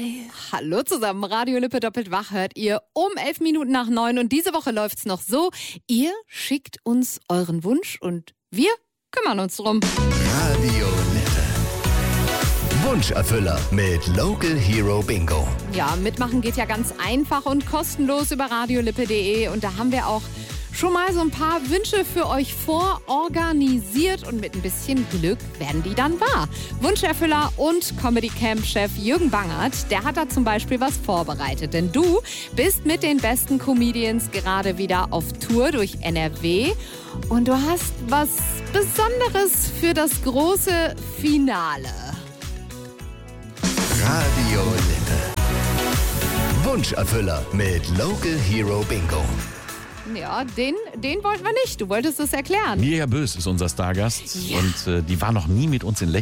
Hallo zusammen, Radio Lippe doppelt wach hört ihr um 11 Minuten nach 9 und diese Woche läuft's noch so. Ihr schickt uns euren Wunsch und wir kümmern uns drum. Radio Lippe. Wunscherfüller mit Local Hero Bingo. Ja, mitmachen geht ja ganz einfach und kostenlos über radiolippe.de und da haben wir auch schon mal so ein paar Wünsche für euch vororganisiert und mit ein bisschen Glück werden die dann wahr. Wunscherfüller und Comedy-Camp-Chef Jürgen Bangert, der hat da zum Beispiel was vorbereitet. Denn du bist mit den besten Comedians gerade wieder auf Tour durch NRW und du hast was Besonderes für das große Finale. Radio Lippe. Wunscherfüller mit Local Hero Bingo. Ja, den wollten wir nicht. Du wolltest es erklären. Mirja Bös ist unser Stargast Ja. und die war noch nie mit uns in Lech.